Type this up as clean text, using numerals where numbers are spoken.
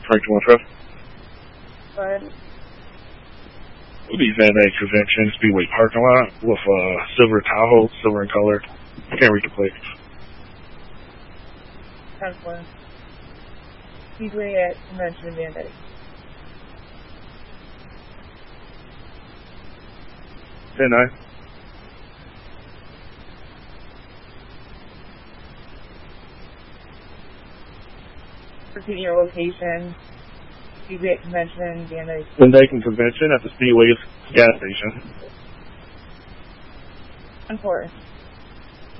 Frank 112. But We'll be Van Dyke Convention Speedway parking lot with silver Tahoe, silver in color. I can't read the plates. 10-4. Speedway at Convention in Van Dyke. 10-9. Repeat your location. Speedway at Convention in Van Dyke. Van Dyke Convention at the Speedway's gas station. 10-4.